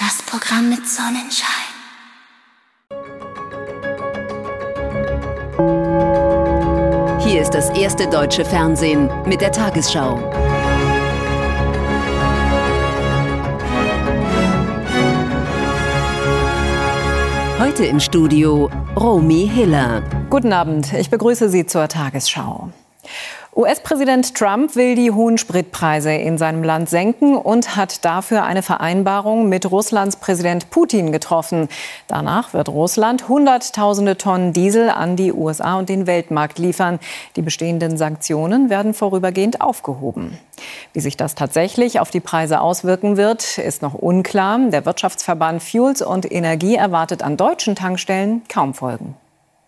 Das Programm mit Sonnenschein. Hier ist das erste deutsche Fernsehen mit der Tagesschau. Heute im Studio Romy Hiller. Guten Abend, ich begrüße Sie zur Tagesschau. US-Präsident Trump will die hohen Spritpreise in seinem Land senken und hat dafür eine Vereinbarung mit Russlands Präsident Putin getroffen. Danach wird Russland Hunderttausende Tonnen Diesel an die USA und den Weltmarkt liefern. Die bestehenden Sanktionen werden vorübergehend aufgehoben. Wie sich das tatsächlich auf die Preise auswirken wird, ist noch unklar. Der Wirtschaftsverband Fuels und Energie erwartet an deutschen Tankstellen kaum Folgen.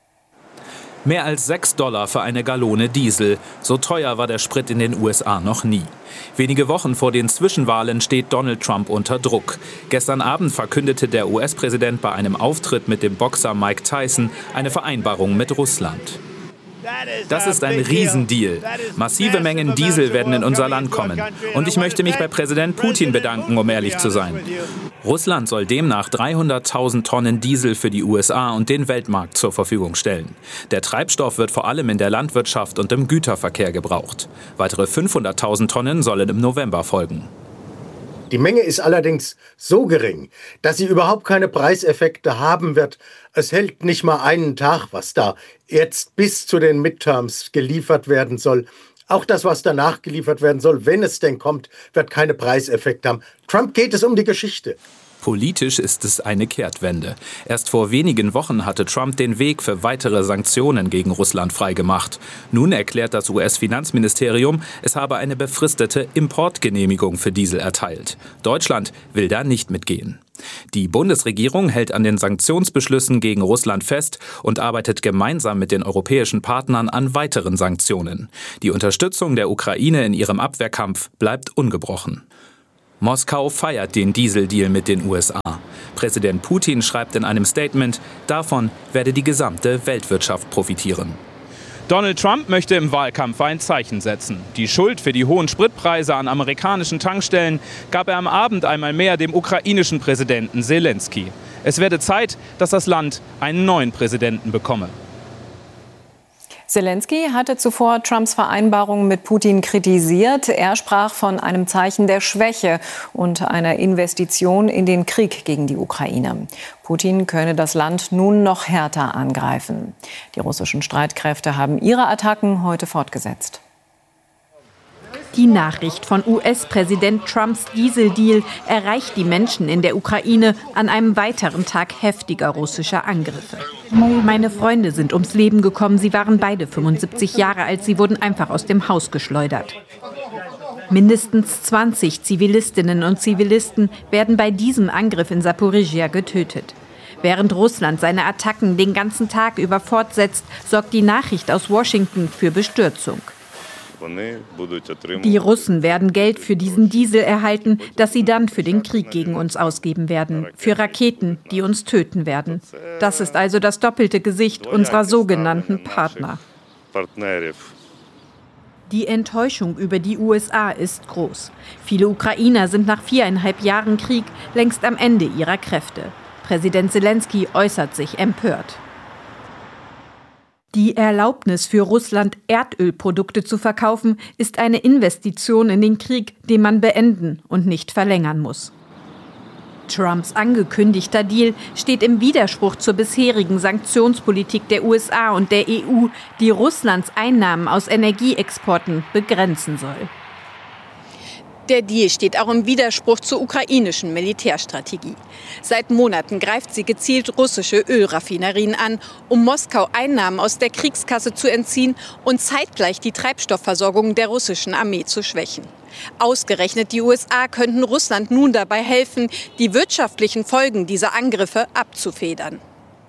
Mehr als $6 für eine Gallone Diesel. So teuer war der Sprit in den USA noch nie. Wenige Wochen vor den Zwischenwahlen steht Donald Trump unter Druck. Gestern Abend verkündete der US-Präsident bei einem Auftritt mit dem Boxer Mike Tyson eine Vereinbarung mit Russland. Das ist ein Riesendeal. Massive Mengen Diesel werden in unser Land kommen. Und ich möchte mich bei Präsident Putin bedanken, um ehrlich zu sein. Russland soll demnach 300.000 Tonnen Diesel für die USA und den Weltmarkt zur Verfügung stellen. Der Treibstoff wird vor allem in der Landwirtschaft und im Güterverkehr gebraucht. Weitere 500.000 Tonnen sollen im November folgen. Die Menge ist allerdings so gering, dass sie überhaupt keine Preiseffekte haben wird. Es hält nicht mal einen Tag, was da jetzt bis zu den Midterms geliefert werden soll. Auch das, was danach geliefert werden soll, wenn es denn kommt, wird keine Preiseffekte haben. Trump geht es um die Geschichte. Politisch ist es eine Kehrtwende. Erst vor wenigen Wochen hatte Trump den Weg für weitere Sanktionen gegen Russland freigemacht. Nun erklärt das US-Finanzministerium, es habe eine befristete Importgenehmigung für Diesel erteilt. Deutschland will da nicht mitgehen. Die Bundesregierung hält an den Sanktionsbeschlüssen gegen Russland fest und arbeitet gemeinsam mit den europäischen Partnern an weiteren Sanktionen. Die Unterstützung der Ukraine in ihrem Abwehrkampf bleibt ungebrochen. Moskau feiert den Dieseldeal mit den USA. Präsident Putin schreibt in einem Statement, davon werde die gesamte Weltwirtschaft profitieren. Donald Trump möchte im Wahlkampf ein Zeichen setzen. Die Schuld für die hohen Spritpreise an amerikanischen Tankstellen gab er am Abend einmal mehr dem ukrainischen Präsidenten Zelensky. Es werde Zeit, dass das Land einen neuen Präsidenten bekomme. Zelensky hatte zuvor Trumps Vereinbarung mit Putin kritisiert. Er sprach von einem Zeichen der Schwäche und einer Investition in den Krieg gegen die Ukraine. Putin könne das Land nun noch härter angreifen. Die russischen Streitkräfte haben ihre Attacken heute fortgesetzt. Die Nachricht von US-Präsident Trumps Dieseldeal erreicht die Menschen in der Ukraine an einem weiteren Tag heftiger russischer Angriffe. Meine Freunde sind ums Leben gekommen. Sie waren beide 75 Jahre alt. Sie wurden einfach aus dem Haus geschleudert. Mindestens 20 Zivilistinnen und Zivilisten werden bei diesem Angriff in Saporizhia getötet. Während Russland seine Attacken den ganzen Tag über fortsetzt, sorgt die Nachricht aus Washington für Bestürzung. Die Russen werden Geld für diesen Diesel erhalten, das sie dann für den Krieg gegen uns ausgeben werden, für Raketen, die uns töten werden. Das ist also das doppelte Gesicht unserer sogenannten Partner. Die Enttäuschung über die USA ist groß. Viele Ukrainer sind nach 4,5 Jahren Krieg längst am Ende ihrer Kräfte. Präsident Zelensky äußert sich empört. Die Erlaubnis für Russland, Erdölprodukte zu verkaufen, ist eine Investition in den Krieg, den man beenden und nicht verlängern muss. Trumps angekündigter Deal steht im Widerspruch zur bisherigen Sanktionspolitik der USA und der EU, die Russlands Einnahmen aus Energieexporten begrenzen soll. Der Deal steht auch im Widerspruch zur ukrainischen Militärstrategie. Seit Monaten greift sie gezielt russische Ölraffinerien an, um Moskau Einnahmen aus der Kriegskasse zu entziehen und zeitgleich die Treibstoffversorgung der russischen Armee zu schwächen. Ausgerechnet die USA könnten Russland nun dabei helfen, die wirtschaftlichen Folgen dieser Angriffe abzufedern.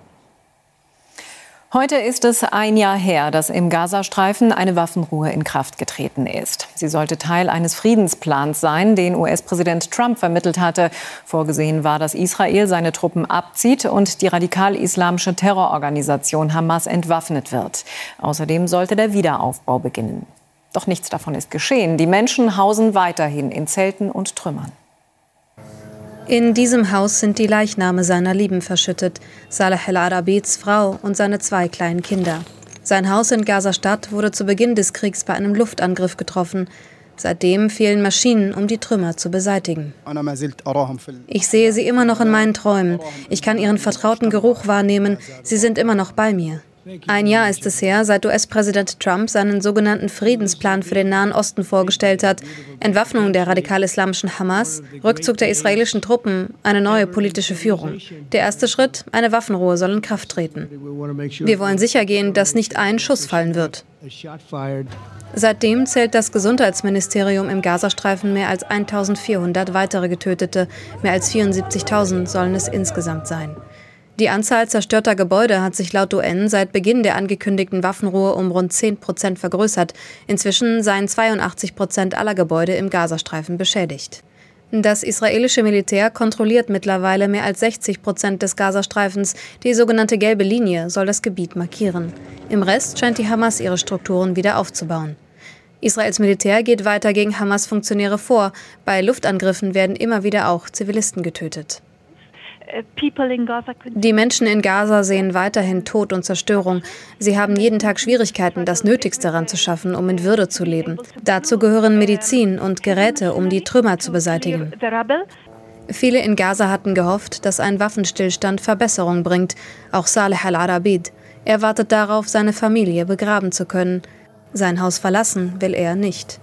Heute ist es ein Jahr her, dass im Gazastreifen eine Waffenruhe in Kraft getreten ist. Sie sollte Teil eines Friedensplans sein, den US-Präsident Trump vermittelt hatte. Vorgesehen war, dass Israel seine Truppen abzieht und die radikal-islamische Terrororganisation Hamas entwaffnet wird. Außerdem sollte der Wiederaufbau beginnen. Doch nichts davon ist geschehen. Die Menschen hausen weiterhin in Zelten und Trümmern. In diesem Haus sind die Leichname seiner Lieben verschüttet, Saleh el-Arabids Frau und seine 2 kleinen Kinder. Sein Haus in Gaza-Stadt wurde zu Beginn des Kriegs bei einem Luftangriff getroffen. Seitdem fehlen Maschinen, um die Trümmer zu beseitigen. Ich sehe sie immer noch in meinen Träumen. Ich kann ihren vertrauten Geruch wahrnehmen. Sie sind immer noch bei mir. 1 Jahr ist es her, seit US-Präsident Trump seinen sogenannten Friedensplan für den Nahen Osten vorgestellt hat. Entwaffnung der radikal-islamischen Hamas, Rückzug der israelischen Truppen, eine neue politische Führung. Der erste Schritt, eine Waffenruhe, soll in Kraft treten. Wir wollen sichergehen, dass nicht ein Schuss fallen wird. Seitdem zählt das Gesundheitsministerium im Gazastreifen mehr als 1.400 weitere Getötete. Mehr als 74.000 sollen es insgesamt sein. Die Anzahl zerstörter Gebäude hat sich laut UN seit Beginn der angekündigten Waffenruhe um rund 10% vergrößert. Inzwischen seien 82% aller Gebäude im Gazastreifen beschädigt. Das israelische Militär kontrolliert mittlerweile mehr als 60% des Gazastreifens. Die sogenannte gelbe Linie soll das Gebiet markieren. Im Rest scheint die Hamas ihre Strukturen wieder aufzubauen. Israels Militär geht weiter gegen Hamas-Funktionäre vor. Bei Luftangriffen werden immer wieder auch Zivilisten getötet. Die Menschen in Gaza sehen weiterhin Tod und Zerstörung. Sie haben jeden Tag Schwierigkeiten, das Nötigste ranzuschaffen, um in Würde zu leben. Dazu gehören Medizin und Geräte, um die Trümmer zu beseitigen. Viele in Gaza hatten gehofft, dass ein Waffenstillstand Verbesserung bringt. Auch Saleh el-Arabid. Er wartet darauf, seine Familie begraben zu können. Sein Haus verlassen will er nicht.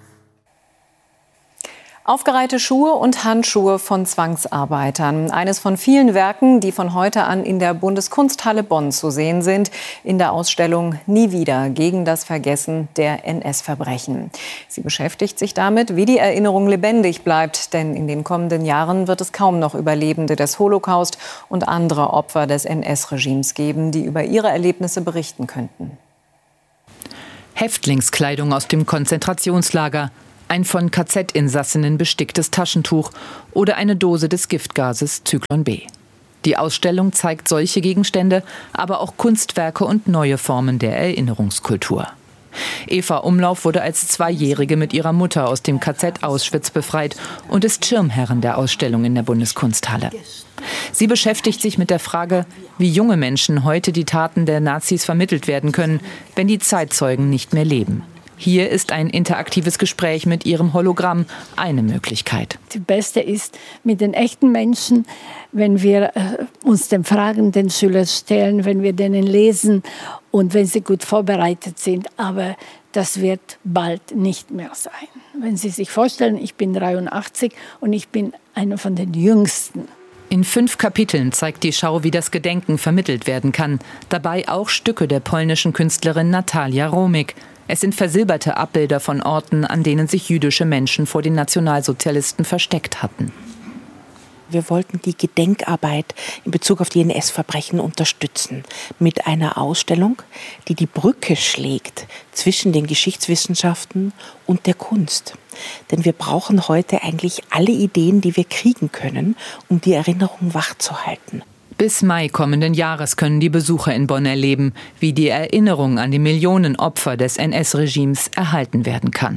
Aufgereihte Schuhe und Handschuhe von Zwangsarbeitern. Eines von vielen Werken, die von heute an in der Bundeskunsthalle Bonn zu sehen sind, in der Ausstellung Nie wieder gegen das Vergessen der NS-Verbrechen. Sie beschäftigt sich damit, wie die Erinnerung lebendig bleibt. Denn in den kommenden Jahren wird es kaum noch Überlebende des Holocaust und andere Opfer des NS-Regimes geben, die über ihre Erlebnisse berichten könnten. Häftlingskleidung aus dem Konzentrationslager. Ein von KZ-Insassinnen besticktes Taschentuch oder eine Dose des Giftgases Zyklon B. Die Ausstellung zeigt solche Gegenstände, aber auch Kunstwerke und neue Formen der Erinnerungskultur. Eva Umlauf wurde als 2-Jährige mit ihrer Mutter aus dem KZ Auschwitz befreit und ist Schirmherrin der Ausstellung in der Bundeskunsthalle. Sie beschäftigt sich mit der Frage, wie junge Menschen heute die Taten der Nazis vermittelt werden können, wenn die Zeitzeugen nicht mehr leben. Hier ist ein interaktives Gespräch mit ihrem Hologramm eine Möglichkeit. Das Beste ist mit den echten Menschen, wenn wir uns den Fragen den Schülern stellen, wenn wir denen lesen und wenn sie gut vorbereitet sind. Aber das wird bald nicht mehr sein. Wenn Sie sich vorstellen, ich bin 83 und ich bin einer von den Jüngsten. In 5 Kapiteln zeigt die Schau, wie das Gedenken vermittelt werden kann. Dabei auch Stücke der polnischen Künstlerin Natalia Romik. Es sind versilberte Abbilder von Orten, an denen sich jüdische Menschen vor den Nationalsozialisten versteckt hatten. Wir wollten die Gedenkarbeit in Bezug auf die NS-Verbrechen unterstützen mit einer Ausstellung, die die Brücke schlägt zwischen den Geschichtswissenschaften und der Kunst. Denn wir brauchen heute eigentlich alle Ideen, die wir kriegen können, um die Erinnerung wachzuhalten. Bis Mai kommenden Jahres können die Besucher in Bonn erleben, wie die Erinnerung an die Millionen Opfer des NS-Regimes erhalten werden kann.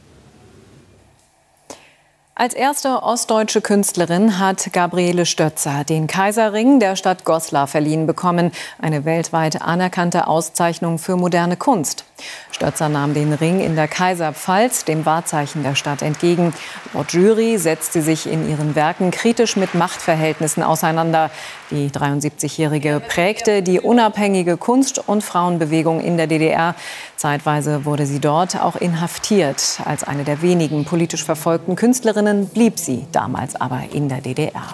Als erste ostdeutsche Künstlerin hat Gabriele Stötzer den Kaiserring der Stadt Goslar verliehen bekommen. Eine weltweit anerkannte Auszeichnung für moderne Kunst. Stötzer nahm den Ring in der Kaiserpfalz, dem Wahrzeichen der Stadt, entgegen. Laut Jury setzt sie sich in ihren Werken kritisch mit Machtverhältnissen auseinander. Die 73-Jährige prägte die unabhängige Kunst- und Frauenbewegung in der DDR. Zeitweise wurde sie dort auch inhaftiert. Als eine der wenigen politisch verfolgten Künstlerinnen blieb sie damals aber in der DDR.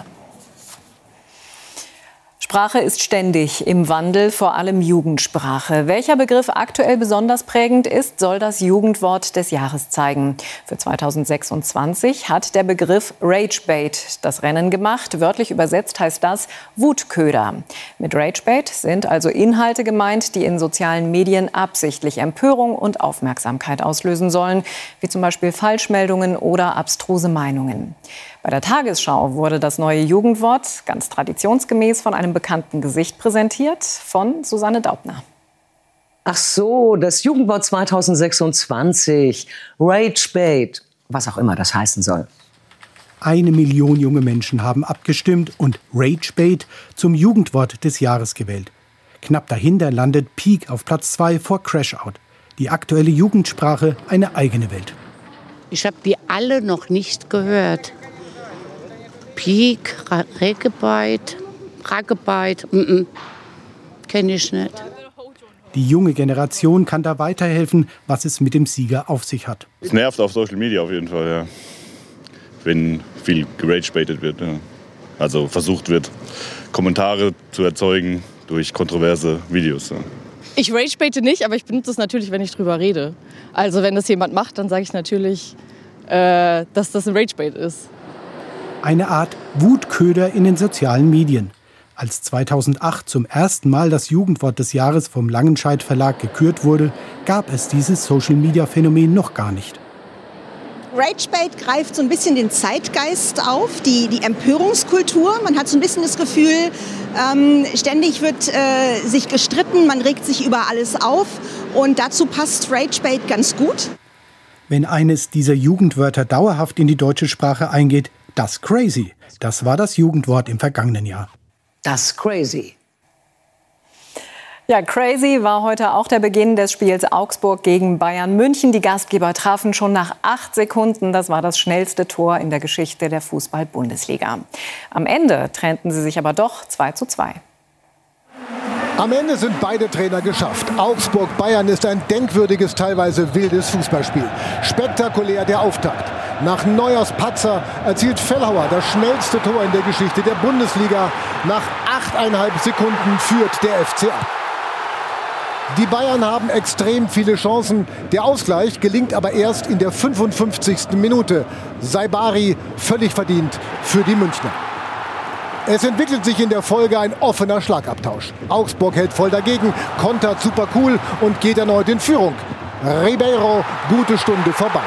Sprache ist ständig im Wandel, vor allem Jugendsprache. Welcher Begriff aktuell besonders prägend ist, soll das Jugendwort des Jahres zeigen. Für 2026 hat der Begriff Ragebait das Rennen gemacht. Wörtlich übersetzt heißt das Wutköder. Mit Ragebait sind also Inhalte gemeint, die in sozialen Medien absichtlich Empörung und Aufmerksamkeit auslösen sollen, wie zum Beispiel Falschmeldungen oder abstruse Meinungen. Bei der Tagesschau wurde das neue Jugendwort ganz traditionsgemäß von einem bekannten Gesicht präsentiert, von Susanne Daubner. Ach so, das Jugendwort 2026, Ragebait, was auch immer das heißen soll. 1 Million junge Menschen haben abgestimmt und Ragebait zum Jugendwort des Jahres gewählt. Knapp dahinter landet Peak auf Platz 2 vor Crashout. Die aktuelle Jugendsprache eine eigene Welt. Ich habe die alle noch nicht gehört. Peak, Ragebait, kenne ich nicht. Die junge Generation kann da weiterhelfen, was es mit dem Sieger auf sich hat. Es nervt auf Social Media auf jeden Fall, ja. Wenn viel geragebaitet wird. Ja. Also versucht wird, Kommentare zu erzeugen durch kontroverse Videos. Ja. Ich ragebaite nicht, aber ich benutze es natürlich, wenn ich drüber rede. Also wenn das jemand macht, dann sage ich natürlich, dass das ein Ragebait ist. Eine Art Wutköder in den sozialen Medien. Als 2008 zum ersten Mal das Jugendwort des Jahres vom Langenscheidt Verlag gekürt wurde, gab es dieses Social-Media-Phänomen noch gar nicht. Ragebait greift so ein bisschen den Zeitgeist auf, die Empörungskultur. Man hat so ein bisschen das Gefühl, ständig wird sich gestritten, man regt sich über alles auf. Und dazu passt Ragebait ganz gut. Wenn eines dieser Jugendwörter dauerhaft in die deutsche Sprache eingeht, das crazy. Das war das Jugendwort im vergangenen Jahr. Das crazy. Ja, crazy war heute auch der Beginn des Spiels Augsburg gegen Bayern München. Die Gastgeber trafen schon nach 8 Sekunden. Das war das schnellste Tor in der Geschichte der Fußball-Bundesliga. Am Ende trennten sie sich aber doch 2:2. Am Ende sind beide Trainer geschafft. Augsburg-Bayern ist ein denkwürdiges, teilweise wildes Fußballspiel. Spektakulär der Auftakt. Nach Neuers Patzer erzielt Fellhauer das schnellste Tor in der Geschichte der Bundesliga. Nach 8,5 Sekunden führt der FCA. Die Bayern haben extrem viele Chancen. Der Ausgleich gelingt aber erst in der 55. Minute. Saibari völlig verdient für die Münchner. Es entwickelt sich in der Folge ein offener Schlagabtausch. Augsburg hält voll dagegen, kontert super cool und geht erneut in Führung. Ribeiro, gute Stunde vorbei.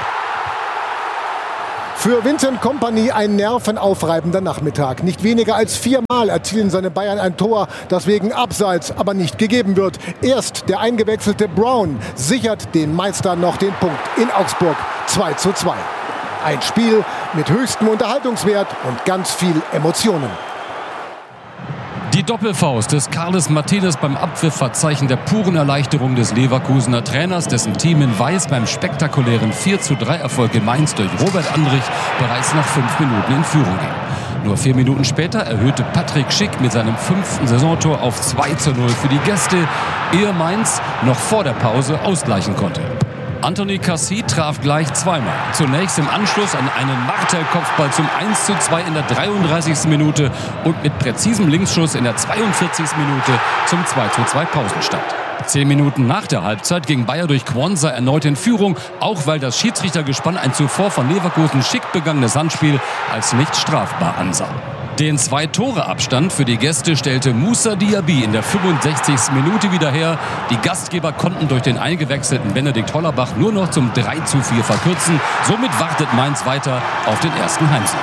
Für Vincent Kompany ein nervenaufreibender Nachmittag. Nicht weniger als 4-mal erzielen seine Bayern ein Tor, das wegen Abseits aber nicht gegeben wird. Erst der eingewechselte Brown sichert den Meistern noch den Punkt in Augsburg 2:2. Ein Spiel mit höchstem Unterhaltungswert und ganz viel Emotionen. Die Doppelfaust des Carles Martinez beim Abpfiff war Zeichen der puren Erleichterung des Leverkusener Trainers, dessen Team in Weiß beim spektakulären 4:3-Erfolg in Mainz durch Robert Andrich bereits nach 5 Minuten in Führung ging. Nur 4 Minuten später erhöhte Patrick Schick mit seinem 5. Saisontor auf 2:0 für die Gäste, ehe Mainz noch vor der Pause ausgleichen konnte. Anthony Cassie traf gleich zweimal. Zunächst im Anschluss an einen Martel-Kopfball zum 1:2 in der 33. Minute und mit präzisem Linksschuss in der 42. Minute zum 2:2 Pausenstand. 10 Minuten nach der Halbzeit ging Bayer durch Quansah erneut in Führung, auch weil das Schiedsrichtergespann ein zuvor von Leverkusen schick begangenes Handspiel als nicht strafbar ansah. Den 2-Tore-Abstand für die Gäste stellte Moussa Diaby in der 65. Minute wieder her. Die Gastgeber konnten durch den eingewechselten Benedikt Hollerbach nur noch zum 3:4 verkürzen. Somit wartet Mainz weiter auf den ersten Heimsieg.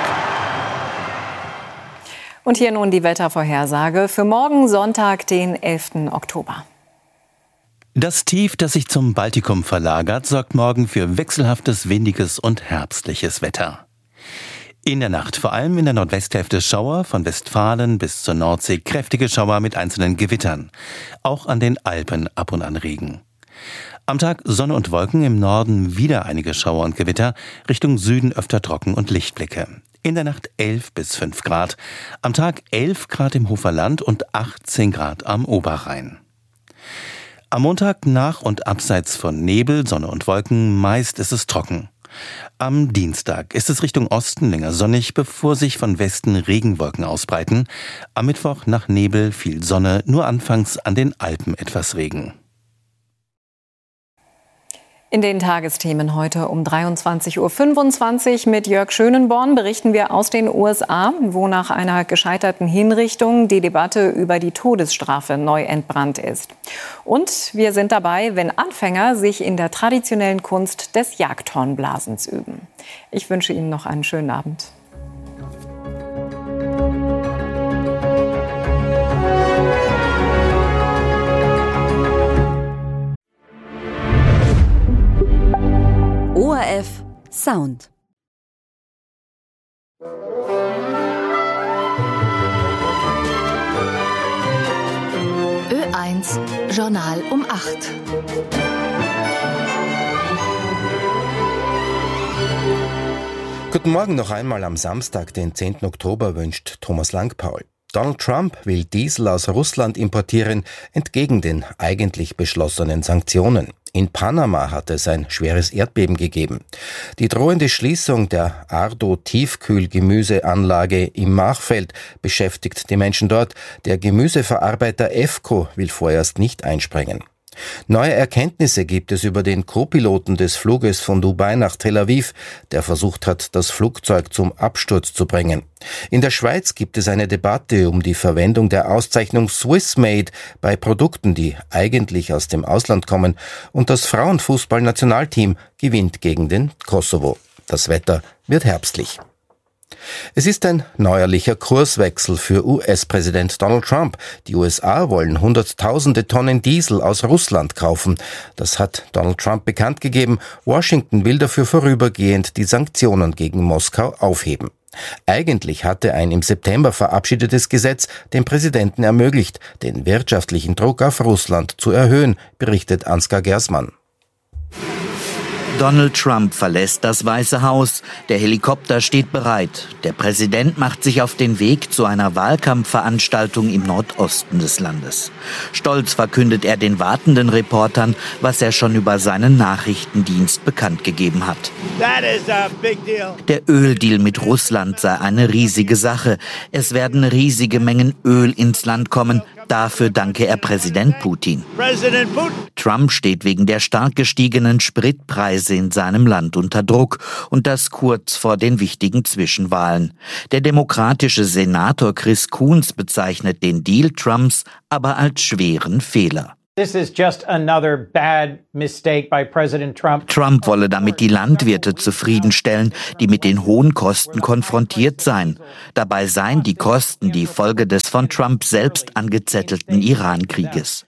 Und hier nun die Wettervorhersage für morgen Sonntag, den 11. Oktober. Das Tief, das sich zum Baltikum verlagert, sorgt morgen für wechselhaftes, windiges und herbstliches Wetter. In der Nacht vor allem in der Nordwesthälfte Schauer, von Westfalen bis zur Nordsee kräftige Schauer mit einzelnen Gewittern. Auch an den Alpen ab und an Regen. Am Tag Sonne und Wolken, im Norden wieder einige Schauer und Gewitter, Richtung Süden öfter Trocken und Lichtblicke. In der Nacht 11 bis 5 Grad, am Tag 11 Grad im Hoferland und 18 Grad am Oberrhein. Am Montag nach und abseits von Nebel, Sonne und Wolken, meist ist es trocken. Am Dienstag ist es Richtung Osten länger sonnig, bevor sich von Westen Regenwolken ausbreiten. Am Mittwoch nach Nebel viel Sonne, nur anfangs an den Alpen etwas Regen. In den Tagesthemen heute um 23:25 Uhr mit Jörg Schönenborn berichten wir aus den USA, wo nach einer gescheiterten Hinrichtung die Debatte über die Todesstrafe neu entbrannt ist. Und wir sind dabei, wenn Anfänger sich in der traditionellen Kunst des Jagdhornblasens üben. Ich wünsche Ihnen noch einen schönen Abend. ORF Sound. 1, Journal um 8. Guten Morgen noch einmal am Samstag, den 10. Oktober, wünscht Thomas Langpaul. Donald Trump will Diesel aus Russland importieren, entgegen den eigentlich beschlossenen Sanktionen. In Panama hat es ein schweres Erdbeben gegeben. Die drohende Schließung der Ardo-Tiefkühlgemüseanlage im Machfeld beschäftigt die Menschen dort. Der Gemüseverarbeiter EFCO will vorerst nicht einspringen. Neue Erkenntnisse gibt es über den Co-Piloten des Fluges von Dubai nach Tel Aviv, der versucht hat, das Flugzeug zum Absturz zu bringen. In der Schweiz gibt es eine Debatte um die Verwendung der Auszeichnung Swiss Made bei Produkten, die eigentlich aus dem Ausland kommen. Und das Frauenfußballnationalteam gewinnt gegen den Kosovo. Das Wetter wird herbstlich. Es ist ein neuerlicher Kurswechsel für US-Präsident Donald Trump. Die USA wollen Hunderttausende Tonnen Diesel aus Russland kaufen. Das hat Donald Trump bekannt gegeben. Washington will dafür vorübergehend die Sanktionen gegen Moskau aufheben. Eigentlich hatte ein im September verabschiedetes Gesetz dem Präsidenten ermöglicht, den wirtschaftlichen Druck auf Russland zu erhöhen, berichtet Ansgar Gersmann. Donald Trump verlässt das Weiße Haus. Der Helikopter steht bereit. Der Präsident macht sich auf den Weg zu einer Wahlkampfveranstaltung im Nordosten des Landes. Stolz verkündet er den wartenden Reportern, was er schon über seinen Nachrichtendienst bekannt gegeben hat. Der Öldeal mit Russland sei eine riesige Sache. Es werden riesige Mengen Öl ins Land kommen. Dafür danke er Präsident Putin. Trump steht wegen der stark gestiegenen Spritpreise in seinem Land unter Druck und das kurz vor den wichtigen Zwischenwahlen. Der demokratische Senator Chris Coons bezeichnet den Deal Trumps aber als schweren Fehler. Trump wolle damit die Landwirte zufriedenstellen, die mit den hohen Kosten konfrontiert seien. Dabei seien die Kosten die Folge des von Trump selbst angezettelten Iran-Krieges.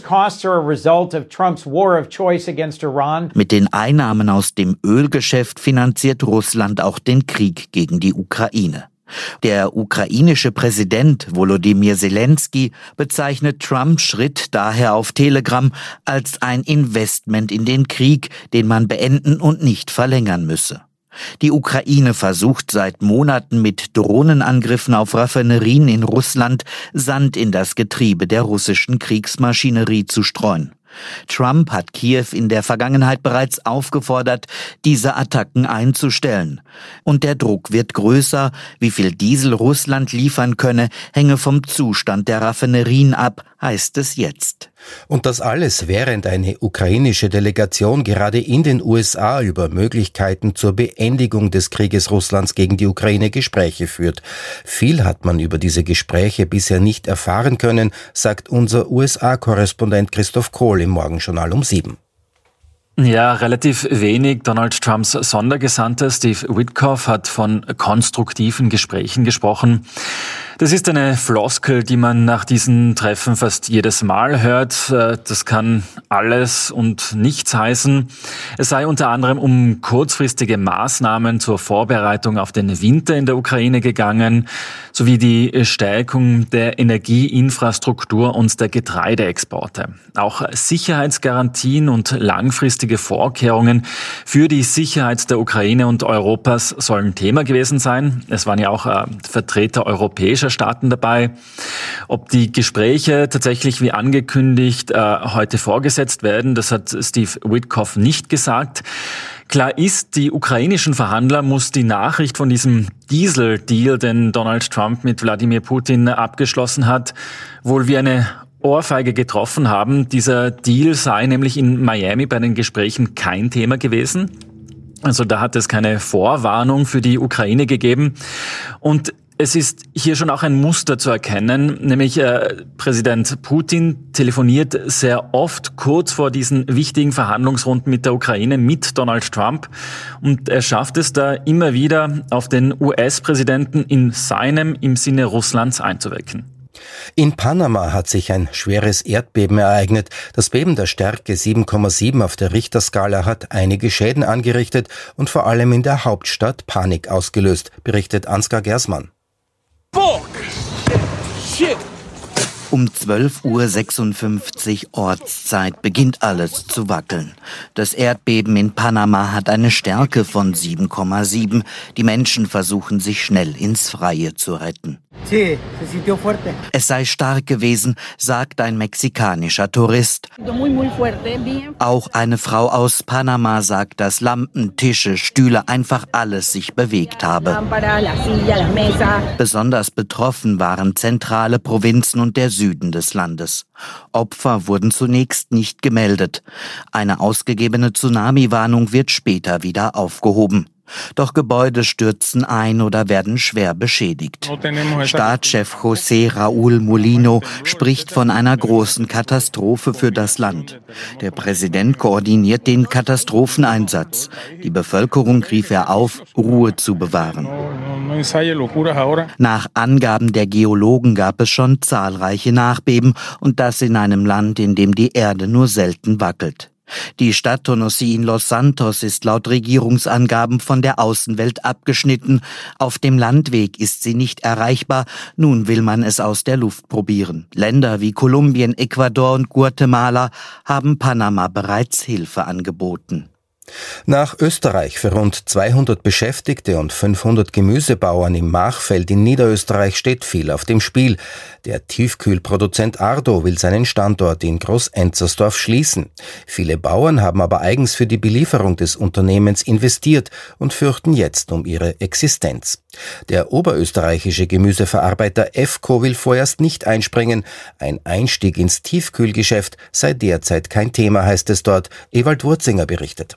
Mit den Einnahmen aus dem Ölgeschäft finanziert Russland auch den Krieg gegen die Ukraine. Der ukrainische Präsident Volodymyr Zelensky bezeichnet Trumps Schritt daher auf Telegram als ein Investment in den Krieg, den man beenden und nicht verlängern müsse. Die Ukraine versucht seit Monaten mit Drohnenangriffen auf Raffinerien in Russland Sand in das Getriebe der russischen Kriegsmaschinerie zu streuen. Trump hat Kiew in der Vergangenheit bereits aufgefordert, diese Attacken einzustellen. Und der Druck wird größer. Wie viel Diesel Russland liefern könne, hänge vom Zustand der Raffinerien ab, heißt es jetzt. Und das alles, während eine ukrainische Delegation gerade in den USA über Möglichkeiten zur Beendigung des Krieges Russlands gegen die Ukraine Gespräche führt. Viel hat man über diese Gespräche bisher nicht erfahren können, sagt unser USA-Korrespondent Christoph Kohl im Morgenjournal um 7. Ja, relativ wenig. Donald Trumps Sondergesandter Steve Witkoff hat von konstruktiven Gesprächen gesprochen. Das ist eine Floskel, die man nach diesen Treffen fast jedes Mal hört. Das kann alles und nichts heißen. Es sei unter anderem um kurzfristige Maßnahmen zur Vorbereitung auf den Winter in der Ukraine gegangen, sowie die Stärkung der Energieinfrastruktur und der Getreideexporte. Auch Sicherheitsgarantien und langfristige Vorkehrungen für die Sicherheit der Ukraine und Europas sollen Thema gewesen sein. Es waren ja auch Vertreter europäischer Staaten dabei. Ob die Gespräche tatsächlich wie angekündigt heute vorgesetzt werden, das hat Steve Witkoff nicht gesagt. Klar ist, die ukrainischen Verhandler muss die Nachricht von diesem Diesel-Deal, den Donald Trump mit Wladimir Putin abgeschlossen hat, wohl wie eine Ohrfeige getroffen haben. Dieser Deal sei nämlich in Miami bei den Gesprächen kein Thema gewesen. Also da hat es keine Vorwarnung für die Ukraine gegeben. Und es ist hier schon auch ein Muster zu erkennen, nämlich Präsident Putin telefoniert sehr oft kurz vor diesen wichtigen Verhandlungsrunden mit der Ukraine mit Donald Trump und er schafft es da immer wieder, auf den US-Präsidenten in seinem, im Sinne Russlands einzuwirken. In Panama hat sich ein schweres Erdbeben ereignet. Das Beben der Stärke 7,7 auf der Richterskala hat einige Schäden angerichtet und vor allem in der Hauptstadt Panik ausgelöst, berichtet Ansgar Gersmann. Fuck! Shit! Um 12:56 Uhr Ortszeit beginnt alles zu wackeln. Das Erdbeben in Panama hat eine Stärke von 7,7. Die Menschen versuchen sich schnell ins Freie zu retten. Es sei stark gewesen, sagt ein mexikanischer Tourist. Auch eine Frau aus Panama sagt, dass Lampen, Tische, Stühle, einfach alles sich bewegt habe. Besonders betroffen waren zentrale Provinzen und der Süden des Landes. Opfer wurden zunächst nicht gemeldet. Eine ausgegebene Tsunami-Warnung wird später wieder aufgehoben. Doch Gebäude stürzen ein oder werden schwer beschädigt. Staatschef José Raúl Molino spricht von einer großen Katastrophe für das Land. Der Präsident koordiniert den Katastropheneinsatz. Die Bevölkerung rief er auf, Ruhe zu bewahren. Nach Angaben der Geologen gab es schon zahlreiche Nachbeben und das in einem Land, in dem die Erde nur selten wackelt. Die Stadt Tonosí in Los Santos ist laut Regierungsangaben von der Außenwelt abgeschnitten. Auf dem Landweg ist sie nicht erreichbar. Nun will man es aus der Luft probieren. Länder wie Kolumbien, Ecuador und Guatemala haben Panama bereits Hilfe angeboten. Nach Österreich für rund 200 Beschäftigte und 500 Gemüsebauern im Machfeld in Niederösterreich steht viel auf dem Spiel. Der Tiefkühlproduzent Ardo will seinen Standort in Groß-Enzersdorf schließen. Viele Bauern haben aber eigens für die Belieferung des Unternehmens investiert und fürchten jetzt um ihre Existenz. Der oberösterreichische Gemüseverarbeiter EFCO will vorerst nicht einspringen. Ein Einstieg ins Tiefkühlgeschäft sei derzeit kein Thema, heißt es dort. Ewald Wurzinger berichtet.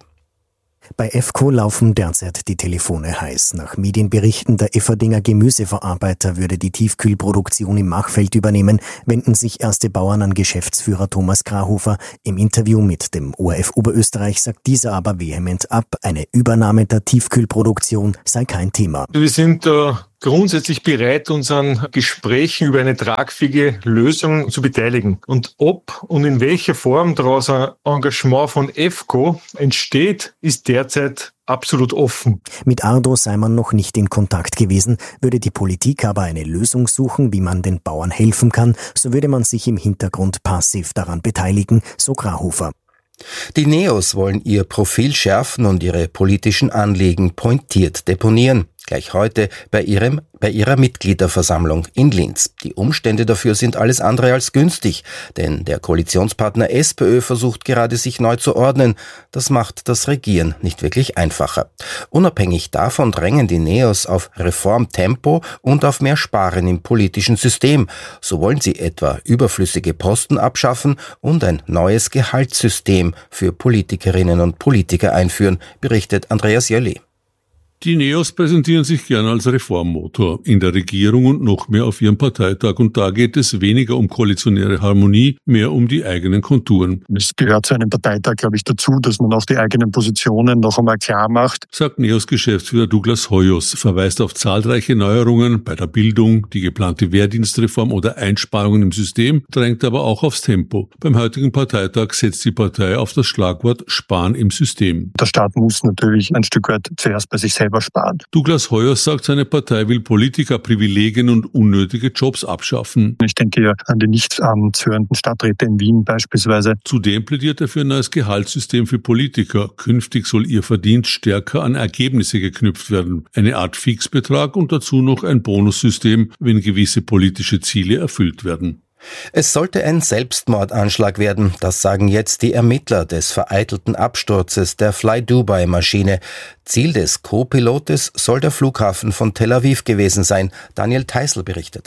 Bei EFCO laufen derzeit die Telefone heiß. Nach Medienberichten der Efferdinger Gemüseverarbeiter würde die Tiefkühlproduktion im Machfeld übernehmen, wenden sich erste Bauern an Geschäftsführer Thomas Grahofer. Im Interview mit dem ORF Oberösterreich sagt dieser aber vehement ab, eine Übernahme der Tiefkühlproduktion sei kein Thema. Wir sind grundsätzlich bereit, uns an Gesprächen über eine tragfähige Lösung zu beteiligen. Und ob und in welcher Form daraus ein Engagement von EFCO entsteht, ist derzeit absolut offen. Mit Ardo sei man noch nicht in Kontakt gewesen. Würde die Politik aber eine Lösung suchen, wie man den Bauern helfen kann, so würde man sich im Hintergrund passiv daran beteiligen, so Grahofer. Die Neos wollen ihr Profil schärfen und ihre politischen Anliegen pointiert deponieren. Gleich heute bei ihrer Mitgliederversammlung in Linz. Die Umstände dafür sind alles andere als günstig, denn der Koalitionspartner SPÖ versucht gerade, sich neu zu ordnen. Das macht das Regieren nicht wirklich einfacher. Unabhängig davon drängen die Neos auf Reformtempo und auf mehr Sparen im politischen System. So wollen sie etwa überflüssige Posten abschaffen und ein neues Gehaltssystem für Politikerinnen und Politiker einführen, berichtet Andreas Jölli. Die Neos präsentieren sich gern als Reformmotor in der Regierung und noch mehr auf ihrem Parteitag. Und da geht es weniger um koalitionäre Harmonie, mehr um die eigenen Konturen. Es gehört zu einem Parteitag, glaube ich, dazu, dass man auch die eigenen Positionen noch einmal klar macht. Sagt Neos-Geschäftsführer Douglas Hoyos, verweist auf zahlreiche Neuerungen bei der Bildung, die geplante Wehrdienstreform oder Einsparungen im System, drängt aber auch aufs Tempo. Beim heutigen Parteitag setzt die Partei auf das Schlagwort Sparen im System. Der Staat muss natürlich ein Stück weit zuerst bei sich selber sparen. Douglas Hoyos sagt, seine Partei will Politikerprivilegien und unnötige Jobs abschaffen. Ich denke hier an die nicht amtshörenden Stadträte in Wien beispielsweise. Zudem plädiert er für ein neues Gehaltssystem für Politiker. Künftig soll ihr Verdienst stärker an Ergebnisse geknüpft werden. Eine Art Fixbetrag und dazu noch ein Bonussystem, wenn gewisse politische Ziele erfüllt werden. Es sollte ein Selbstmordanschlag werden, das sagen jetzt die Ermittler des vereitelten Absturzes der Fly-Dubai-Maschine. Ziel des Co-Pilotes soll der Flughafen von Tel Aviv gewesen sein. Daniel Teisel berichtet.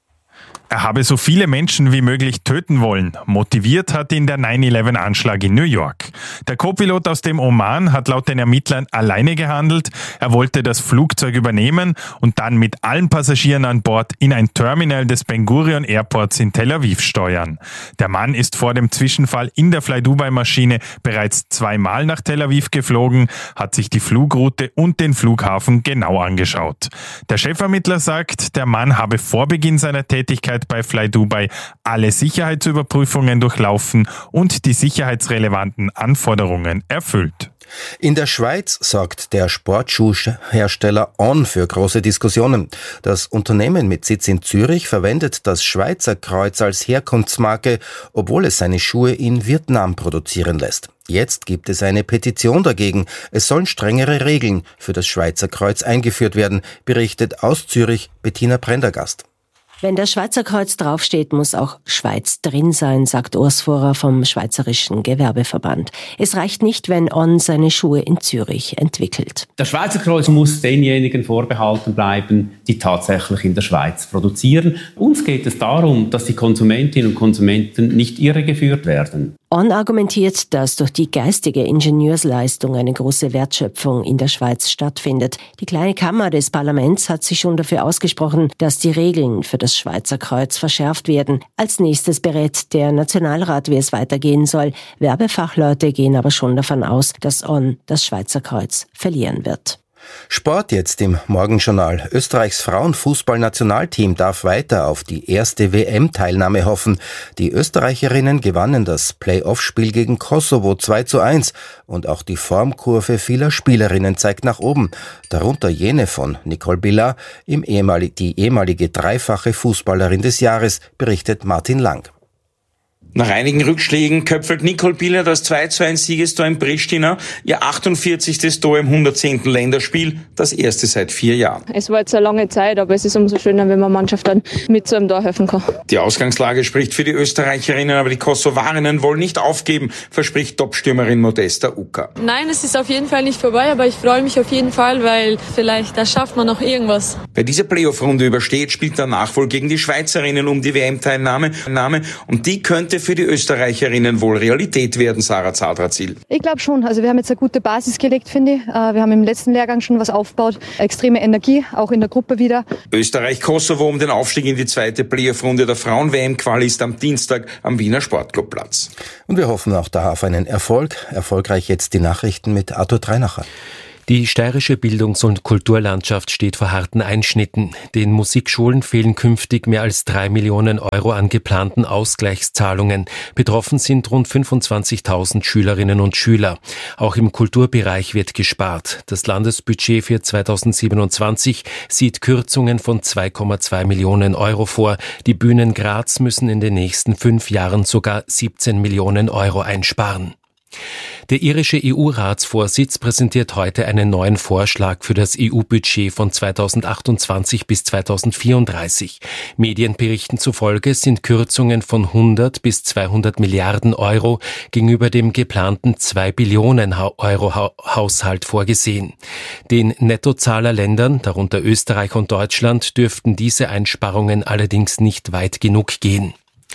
Er habe so viele Menschen wie möglich töten wollen. Motiviert hat ihn der 9/11-Anschlag in New York. Der Co-Pilot aus dem Oman hat laut den Ermittlern alleine gehandelt. Er wollte das Flugzeug übernehmen und dann mit allen Passagieren an Bord in ein Terminal des Ben Gurion Airports in Tel Aviv steuern. Der Mann ist vor dem Zwischenfall in der Fly-Dubai-Maschine bereits 2-mal nach Tel Aviv geflogen, hat sich die Flugroute und den Flughafen genau angeschaut. Der Chefermittler sagt, der Mann habe vor Beginn seiner Tätigkeit bei Fly Dubai alle Sicherheitsüberprüfungen durchlaufen und die sicherheitsrelevanten Anforderungen erfüllt. In der Schweiz sorgt der Sportschuhhersteller On für große Diskussionen. Das Unternehmen mit Sitz in Zürich verwendet das Schweizer Kreuz als Herkunftsmarke, obwohl es seine Schuhe in Vietnam produzieren lässt. Jetzt gibt es eine Petition dagegen. Es sollen strengere Regeln für das Schweizer Kreuz eingeführt werden, berichtet aus Zürich Bettina Prendergast. Wenn das Schweizer Kreuz draufsteht, muss auch Schweiz drin sein, sagt Urs Vorer vom Schweizerischen Gewerbeverband. Es reicht nicht, wenn On seine Schuhe in Zürich entwickelt. Das Schweizer Kreuz muss denjenigen vorbehalten bleiben, die tatsächlich in der Schweiz produzieren. Uns geht es darum, dass die Konsumentinnen und Konsumenten nicht irregeführt werden. On argumentiert, dass durch die geistige Ingenieursleistung eine große Wertschöpfung in der Schweiz stattfindet. Die kleine Kammer des Parlaments hat sich schon dafür ausgesprochen, dass die Regeln für das Schweizer Kreuz verschärft werden. Als nächstes berät der Nationalrat, wie es weitergehen soll. Werbefachleute gehen aber schon davon aus, dass On das Schweizer Kreuz verlieren wird. Sport jetzt im Morgenjournal. Österreichs Frauenfußballnationalteam darf weiter auf die erste WM-Teilnahme hoffen. Die Österreicherinnen gewannen das Play-off-Spiel gegen Kosovo 2:1 und auch die Formkurve vieler Spielerinnen zeigt nach oben. Darunter jene von Nicole Billard, die ehemalige dreifache Fußballerin des Jahres, berichtet Martin Lang. Nach einigen Rückschlägen köpfelt Nicole Billard das 2:1 Siegestor in Pristina, ihr 48. Tor im 110. Länderspiel, das erste seit 4 Jahren. Es war jetzt eine lange Zeit, aber es ist umso schöner, wenn man Mannschaft dann mit so einem Tor helfen kann. Die Ausgangslage spricht für die Österreicherinnen, aber die Kosovarinnen wollen nicht aufgeben, verspricht Topstürmerin Modesta Uka. Nein, es ist auf jeden Fall nicht vorbei, aber ich freue mich auf jeden Fall, weil vielleicht da schafft man noch irgendwas. Wer diese Playoff-Runde übersteht, spielt danach wohl gegen die Schweizerinnen um die WM-Teilnahme und die könnte für die Österreicherinnen wohl Realität werden, Sarah Zadrazil. Ich glaube schon. Also wir haben jetzt eine gute Basis gelegt, finde ich. Wir haben im letzten Lehrgang schon was aufgebaut. Extreme Energie, auch in der Gruppe wieder. Österreich-Kosovo um den Aufstieg in die zweite Playoff-Runde der Frauen-WM-Quali ist am Dienstag am Wiener Sportclubplatz. Und wir hoffen auch da auf einen Erfolg. Erfolgreich jetzt die Nachrichten mit Arthur Treinacher. Die steirische Bildungs- und Kulturlandschaft steht vor harten Einschnitten. Den Musikschulen fehlen künftig mehr als 3 Millionen Euro an geplanten Ausgleichszahlungen. Betroffen sind rund 25.000 Schülerinnen und Schüler. Auch im Kulturbereich wird gespart. Das Landesbudget für 2027 sieht Kürzungen von 2,2 Millionen Euro vor. Die Bühnen Graz müssen in den nächsten 5 Jahren sogar 17 Millionen Euro einsparen. Der irische EU-Ratsvorsitz präsentiert heute einen neuen Vorschlag für das EU-Budget von 2028 bis 2034. Medienberichten zufolge sind Kürzungen von 100 bis 200 Milliarden Euro gegenüber dem geplanten 2 Billionen Euro Haushalt vorgesehen. Den Nettozahlerländern, darunter Österreich und Deutschland, dürften diese Einsparungen allerdings nicht weit genug gehen.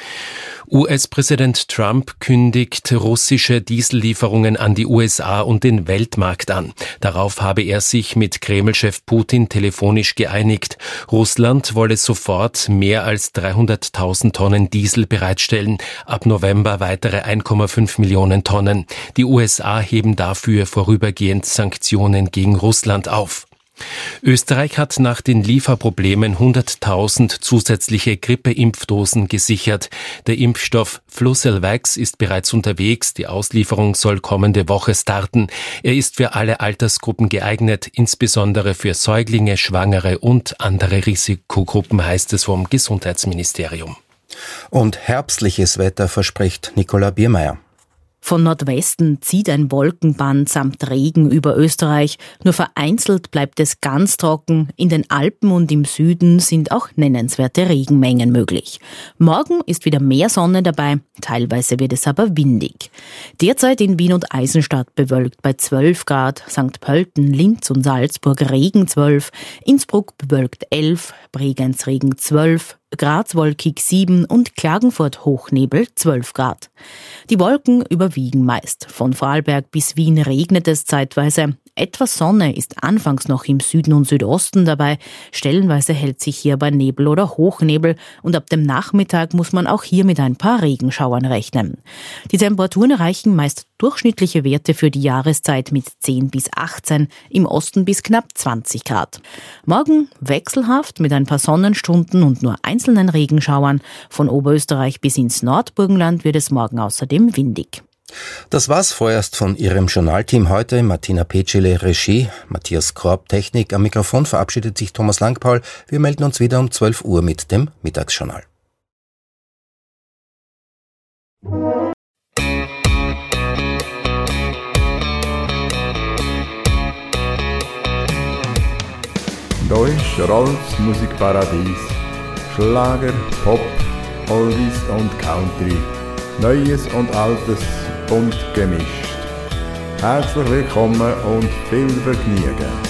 US-Präsident Trump kündigt russische Diesellieferungen an die USA und den Weltmarkt an. Darauf habe er sich mit Kreml-Chef Putin telefonisch geeinigt. Russland wolle sofort mehr als 300.000 Tonnen Diesel bereitstellen, ab November weitere 1,5 Millionen Tonnen. Die USA heben dafür vorübergehend Sanktionen gegen Russland auf. Österreich hat nach den Lieferproblemen 100.000 zusätzliche Grippeimpfdosen gesichert. Der Impfstoff Flucelvax ist bereits unterwegs. Die Auslieferung soll kommende Woche starten. Er ist für alle Altersgruppen geeignet, insbesondere für Säuglinge, Schwangere und andere Risikogruppen, heißt es vom Gesundheitsministerium. Und herbstliches Wetter verspricht Nicola Biermeier. Von Nordwesten zieht ein Wolkenband samt Regen über Österreich. Nur vereinzelt bleibt es ganz trocken. In den Alpen und im Süden sind auch nennenswerte Regenmengen möglich. Morgen ist wieder mehr Sonne dabei. Teilweise wird es aber windig. Derzeit in Wien und Eisenstadt bewölkt bei 12 Grad. St. Pölten, Linz und Salzburg Regen 12. Innsbruck bewölkt 11. Bregenz Regen 12. Graz wolkig 7 und Klagenfurt Hochnebel 12 Grad. Die Wolken überwiegen meist. Von Vorarlberg bis Wien regnet es zeitweise. Etwas Sonne ist anfangs noch im Süden und Südosten dabei. Stellenweise hält sich hier bei Nebel oder Hochnebel und ab dem Nachmittag muss man auch hier mit ein paar Regenschauern rechnen. Die Temperaturen erreichen meist durchschnittliche Werte für die Jahreszeit mit 10 bis 18, im Osten bis knapp 20 Grad. Morgen wechselhaft mit ein paar Sonnenstunden und nur einzelnen Regenschauern. Von Oberösterreich bis ins Nordburgenland wird es morgen außerdem windig. Das war's vorerst von Ihrem Journalteam heute. Martina Petschele, Regie, Matthias Korb, Technik. Am Mikrofon verabschiedet sich Thomas Langpaul. Wir melden uns wieder um 12 Uhr mit dem Mittagsjournal. Da ist Rolfs Musikparadies. Schlager, Pop, Oldies und Country. Neues und Altes bunt gemischt. Herzlich willkommen und viel Vergnügen.